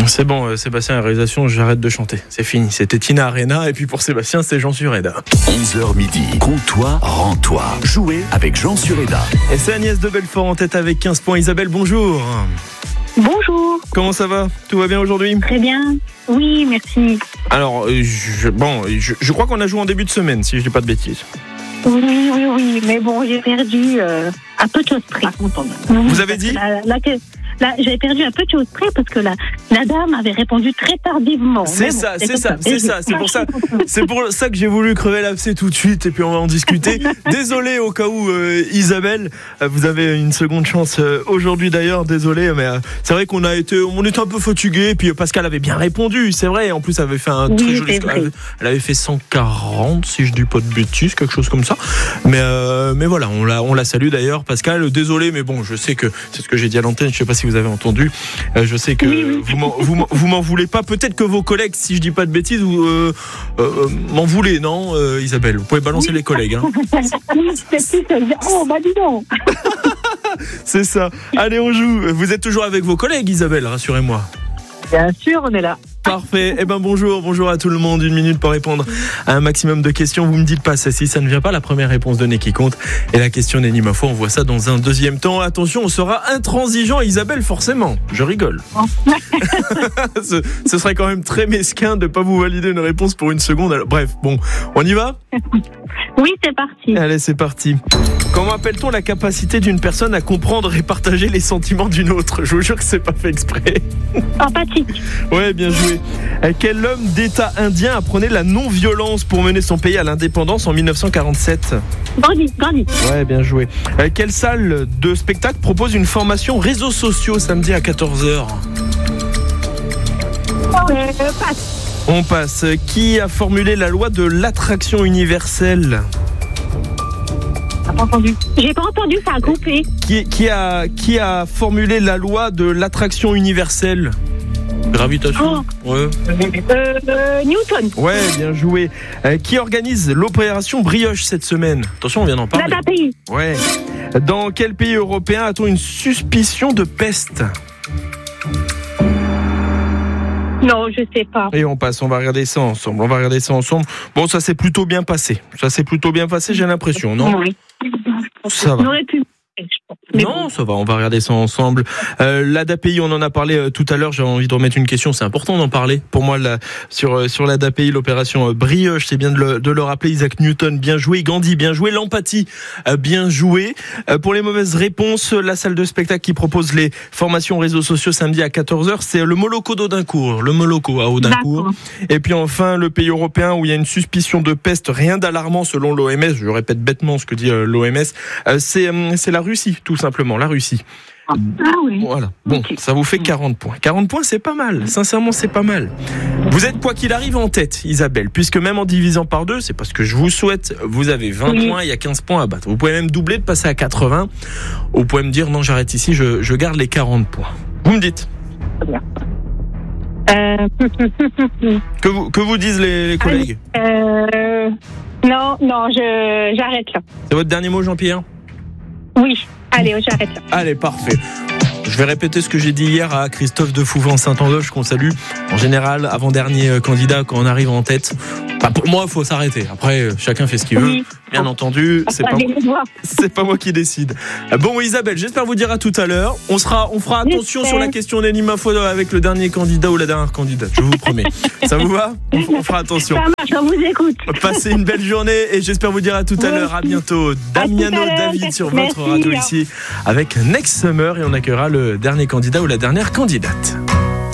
C'est bon, Sébastien, la réalisation, j'arrête de chanter. C'est fini. C'était Tina Arena et puis pour Sébastien, c'est Jean Sureda. 11h midi. Compte-toi, rends-toi. Jouez avec Jean Sureda. Et c'est Agnès de Belfort en tête avec 15 points. Isabelle, bonjour. Bonjour. Comment ça va ? Tout va bien aujourd'hui ? Très bien. Oui, merci. Alors, je crois qu'on a joué en début de semaine, si je dis pas de bêtises. Oui. Mais bon, j'ai perdu à peu de choses près. Vous avez dit ? J'avais perdu un peu de choses près parce que la dame avait répondu très tardivement. C'est ça. C'est pour ça que j'ai voulu crever l'abcès tout de suite et puis on va en discuter. Désolé au cas où, Isabelle, vous avez une seconde chance aujourd'hui d'ailleurs. Désolé, mais c'est vrai qu'on était un peu fatigué. Et puis Pascal avait bien répondu, c'est vrai. En plus, elle avait fait un très joli score. Elle avait fait 140, si je dis pas de bêtises, quelque chose comme ça. Mais voilà, on la salue d'ailleurs, Pascal. Désolé, mais bon, je sais que c'est ce que j'ai dit à l'antenne. Je sais pas si vous avez entendu. Je sais que vous m'en voulez pas. Peut-être que vos collègues, si je dis pas de bêtises, m'en voulez, non, Isabelle ? Vous pouvez balancer les collègues. Hein. Oh, bah dis donc. C'est ça. Allez, on joue. Vous êtes toujours avec vos collègues, Isabelle, rassurez-moi. Bien sûr, on est là. Parfait. Bonjour à tout le monde. 1 minute pour répondre à un maximum de questions. Vous me dites pas si ça ne vient pas. La première réponse donnée qui compte. Et la question n'est ni ma foi. On voit ça dans un deuxième temps. Attention, on sera intransigeant. Isabelle, forcément. Je rigole. Ce serait quand même très mesquin de pas vous valider une réponse pour une seconde. Alors, bref, bon, on y va ? Oui, c'est parti. Allez, c'est parti. Comment appelle-t-on la capacité d'une personne à comprendre et partager les sentiments d'une autre ? Je vous jure que c'est pas fait exprès. Empathique. Ouais, bien joué. Quel homme d'État indien apprenait la non-violence pour mener son pays à l'indépendance en 1947 ? Gandhi. Ouais, bien joué. Quelle salle de spectacle propose une formation réseaux sociaux samedi à 14h ? Passe. On passe. Qui a formulé la loi de l'attraction universelle ? J'ai pas entendu, ça a coupé. Qui a formulé la loi de l'attraction universelle ? Gravitation. Ouais. Newton. Ouais, bien joué. Qui organise l'opération Brioche cette semaine ? Attention, on vient d'en parler. l'ADAPI. Ouais. Dans quel pays européen a-t-on une suspicion de peste ? Non, je sais pas. Et on passe, on va regarder ça ensemble. Bon, ça s'est plutôt bien passé, j'ai l'impression, non ? Oui. Ça va. On aurait pu. Non, ça va, on va regarder ça ensemble. L'ADAPI, on en a parlé tout à l'heure, j'ai envie de remettre une question, c'est important d'en parler. Pour moi, sur l'ADAPI, l'opération Brioche, c'est bien de le rappeler. Isaac Newton, bien joué. Gandhi, bien joué. L'empathie, bien joué. Pour les mauvaises réponses, la salle de spectacle qui propose les formations réseaux sociaux samedi à 14h, c'est le Moloko d'Audincourt. Le Moloko à Audincourt. D'accord. Et puis enfin, le pays européen où il y a une suspicion de peste, rien d'alarmant selon l'OMS, je répète bêtement ce que dit l'OMS, c'est la Russie, tout simplement, la Russie. Ah oui. Voilà. Bon, okay. Ça vous fait 40 points. 40 points, c'est pas mal. Sincèrement, c'est pas mal. Vous êtes quoi qu'il arrive en tête, Isabelle, puisque même en divisant par 2, c'est parce que je vous souhaite, vous avez 20 points, il y a 15 points à battre. Vous pouvez même doubler, de passer à 80. Vous pouvez me dire, non, j'arrête ici, je garde les 40 points. Vous me dites. Que vous disent les collègues. Non, j'arrête là. C'est votre dernier mot, Jean-Pierre ? Oui, allez, j'arrête là. Allez, parfait. Je vais répéter ce que j'ai dit hier à Christophe de Fouvant-Saint-Andoche, qu'on salue. En général, avant-dernier candidat, quand on arrive en tête, pour moi, il faut s'arrêter. Après, chacun fait ce qu'il veut. Bien entendu, c'est pas moi qui décide. Bon, Isabelle, j'espère vous dire à tout à l'heure. On fera attention sur la question d'Enimafo avec le dernier candidat ou la dernière candidate, je vous promets. Ça vous va ? On fera attention. Ça marche, on vous écoute. Passez une belle journée et j'espère vous dire à tout à l'heure. À bientôt. Damiano David sur votre radio ici avec Next Summer et on accueillera le dernier candidat ou la dernière candidate.